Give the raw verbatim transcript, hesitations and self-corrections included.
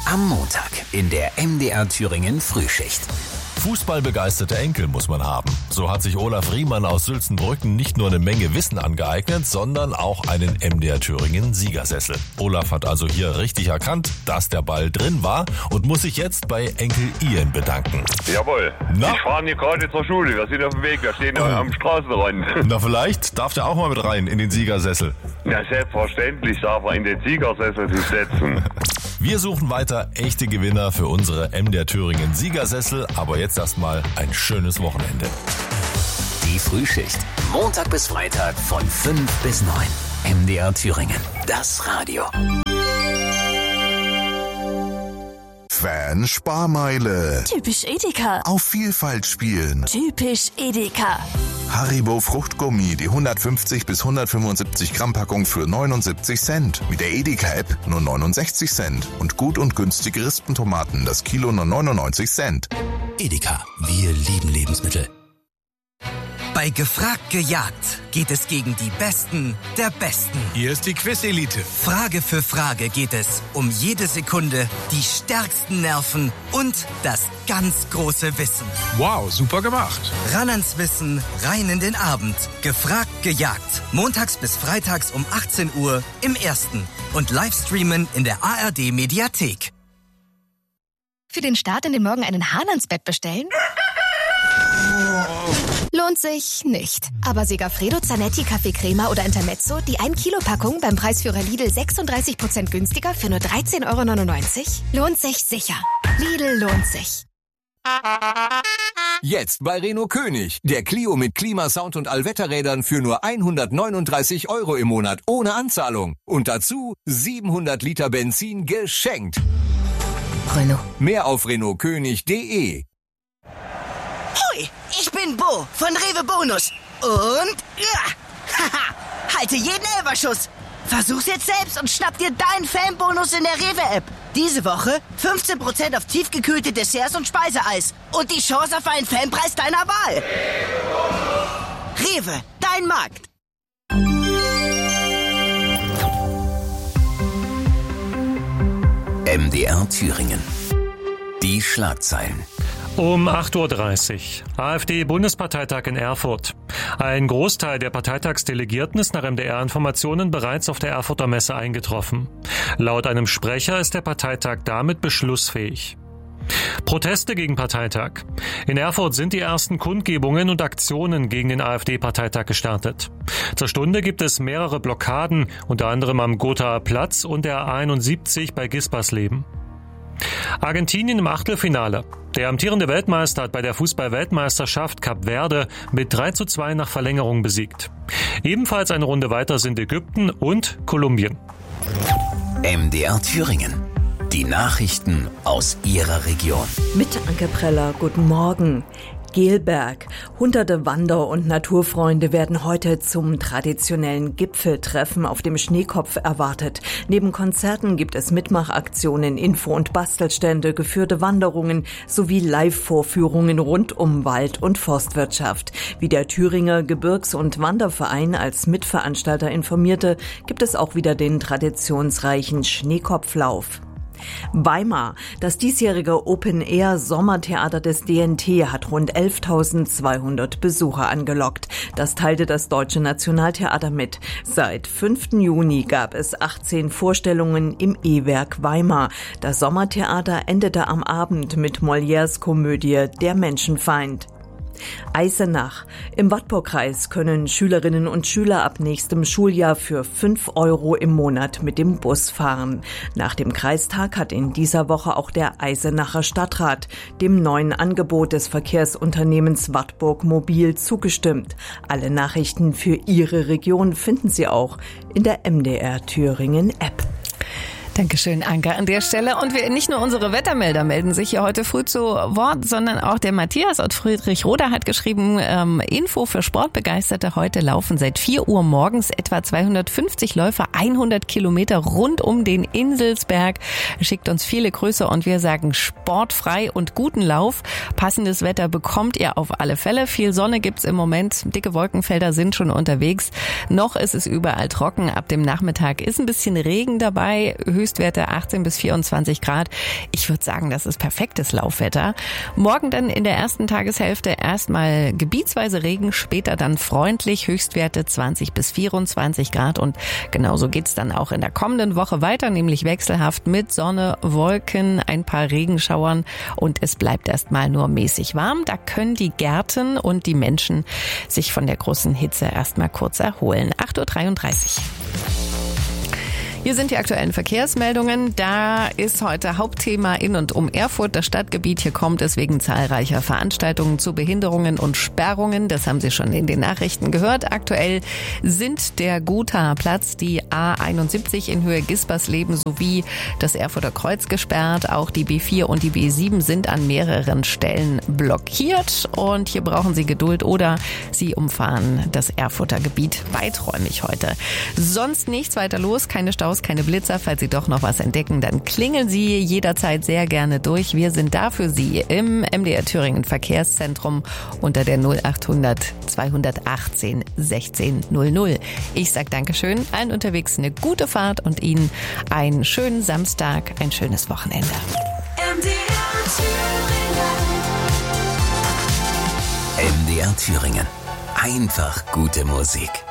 Am Montag in der M D R Thüringen Frühschicht. Fußballbegeisterte Enkel muss man haben. So hat sich Olaf Riemann aus Sülzenbrücken nicht nur eine Menge Wissen angeeignet, sondern auch einen M D R Thüringen Siegersessel. Olaf hat also hier richtig erkannt, dass der Ball drin war und muss sich jetzt bei Enkel Ian bedanken. Jawohl. Na? Ich fahre hier gerade zur Schule. Wir sind auf dem Weg. Wir stehen oh. am Straßenrand. Na, vielleicht darf der auch mal mit rein in den Siegersessel. Ja, selbstverständlich darf er in den Siegersessel sich setzen. Wir suchen weiter echte Gewinner für unsere M D R Thüringen Siegersessel, aber jetzt erstmal ein schönes Wochenende. Die Frühschicht, Montag bis Freitag von fünf bis neun. M D R Thüringen, das Radio. Fan-Sparmeile. Typisch Edeka. Auf Vielfalt spielen. Typisch Edeka. Haribo Fruchtgummi, die hundertfünfzig bis hundertfünfundsiebzig Gramm Packung für neunundsiebzig Cent. Mit der Edeka-App nur neunundsechzig Cent. Und gut und günstige Rispentomaten, das Kilo nur neunundneunzig Cent. Edeka, wir lieben Lebensmittel. Bei Gefragt gejagt geht es gegen die Besten der Besten. Hier ist die Quiz-Elite. Frage für Frage geht es um jede Sekunde, die stärksten Nerven und das ganz große Wissen. Wow, super gemacht. Ran ans Wissen, rein in den Abend. Gefragt gejagt. Montags bis freitags um achtzehn Uhr im Ersten. Und Livestreamen in der A R D-Mediathek. Für den Start in den Morgen einen Hahn ans Bett bestellen? Lohnt sich nicht. Aber Segafredo, Zanetti, Kaffee Crema oder Intermezzo, die ein Kilo Packung beim Preisführer Lidl sechsunddreißig Prozent günstiger für nur dreizehn Euro neunundneunzig? Lohnt sich sicher. Lidl lohnt sich. Jetzt bei Renault König. Der Clio mit Klimasound und Allwetterrädern für nur hundertneununddreißig Euro im Monat ohne Anzahlung. Und dazu siebenhundert Liter Benzin geschenkt. Renault. Mehr auf renault könig punkt de. Hui, ich bin Bo von Rewe Bonus. Und ja, haha, halte jeden Elferschuss. Versuch's jetzt selbst und schnapp dir deinen Fanbonus in der Rewe-App. Diese Woche fünfzehn Prozent auf tiefgekühlte Desserts und Speiseeis. Und die Chance auf einen Fanpreis deiner Wahl. Rewe, dein Markt. M D R Thüringen. Die Schlagzeilen. Um acht Uhr dreißig. AfD-Bundesparteitag in Erfurt. Ein Großteil der Parteitagsdelegierten ist nach M D R-Informationen bereits auf der Erfurter Messe eingetroffen. Laut einem Sprecher ist der Parteitag damit beschlussfähig. Proteste gegen Parteitag. In Erfurt sind die ersten Kundgebungen und Aktionen gegen den AfD-Parteitag gestartet. Zur Stunde gibt es mehrere Blockaden, unter anderem am Gothaer Platz und der A einundsiebzig bei Gispersleben. Argentinien im Achtelfinale. Der amtierende Weltmeister hat bei der Fußball-Weltmeisterschaft Kap Verde mit drei zu zwei nach Verlängerung besiegt. Ebenfalls eine Runde weiter sind Ägypten und Kolumbien. M D R Thüringen. Die Nachrichten aus Ihrer Region. Mit Anke Preller, guten Morgen. Gelberg. Hunderte Wander- und Naturfreunde werden heute zum traditionellen Gipfeltreffen auf dem Schneekopf erwartet. Neben Konzerten gibt es Mitmachaktionen, Info- und Bastelstände, geführte Wanderungen sowie Live-Vorführungen rund um Wald- und Forstwirtschaft. Wie der Thüringer Gebirgs- und Wanderverein als Mitveranstalter informierte, gibt es auch wieder den traditionsreichen Schneekopflauf. Weimar. Das diesjährige Open-Air-Sommertheater des D N T hat rund elftausendzweihundert Besucher angelockt. Das teilte das Deutsche Nationaltheater mit. Seit fünften Juni gab es achtzehn Vorstellungen im E-Werk Weimar. Das Sommertheater endete am Abend mit Molières Komödie Der Menschenfeind. Eisenach. Im Wartburgkreis können Schülerinnen und Schüler ab nächstem Schuljahr für fünf Euro im Monat mit dem Bus fahren. Nach dem Kreistag hat in dieser Woche auch der Eisenacher Stadtrat dem neuen Angebot des Verkehrsunternehmens Wartburg Mobil zugestimmt. Alle Nachrichten für Ihre Region finden Sie auch in der M D R Thüringen App. Dankeschön, Anke, an der Stelle. Und wir, nicht nur unsere Wettermelder melden sich hier heute früh zu Wort, sondern auch der Matthias aus Friedrichroda hat geschrieben, ähm, Info für Sportbegeisterte. Heute laufen seit vier Uhr morgens etwa zweihundertfünfzig Läufer hundert Kilometer rund um den Inselsberg. Schickt uns viele Grüße und wir sagen sportfrei und guten Lauf. Passendes Wetter bekommt ihr auf alle Fälle. Viel Sonne gibt's im Moment. Dicke Wolkenfelder sind schon unterwegs. Noch ist es überall trocken. Ab dem Nachmittag ist ein bisschen Regen dabei. Höchstens Höchstwerte achtzehn bis vierundzwanzig Grad. Ich würde sagen, das ist perfektes Laufwetter. Morgen dann in der ersten Tageshälfte erstmal gebietsweise Regen, später dann freundlich, Höchstwerte zwanzig bis vierundzwanzig Grad. Und genauso geht's dann auch in der kommenden Woche weiter, nämlich wechselhaft mit Sonne, Wolken, ein paar Regenschauern und es bleibt erstmal nur mäßig warm. Da können die Gärten und die Menschen sich von der großen Hitze erstmal kurz erholen. acht Uhr dreiunddreißig. Hier sind die aktuellen Verkehrsmeldungen. Da ist heute Hauptthema in und um Erfurt, das Stadtgebiet. Hier kommt es wegen zahlreicher Veranstaltungen zu Behinderungen und Sperrungen. Das haben Sie schon in den Nachrichten gehört. Aktuell sind der Gothaer Platz, die A einundsiebzig in Höhe Gispersleben sowie das Erfurter Kreuz gesperrt. Auch die B vier und die B sieben sind an mehreren Stellen blockiert. Und hier brauchen Sie Geduld oder Sie umfahren das Erfurter Gebiet weiträumig heute. Sonst nichts weiter los, keine Staus. Keine Blitzer. Falls Sie doch noch was entdecken, dann klingeln Sie jederzeit sehr gerne durch. Wir sind da für Sie im M D R Thüringen Verkehrszentrum unter der null achthundert zweihundertachtzehn sechzehn null null. Ich sage Dankeschön, allen unterwegs eine gute Fahrt und Ihnen einen schönen Samstag, ein schönes Wochenende. M D R Thüringen. M D R Thüringen. Einfach gute Musik.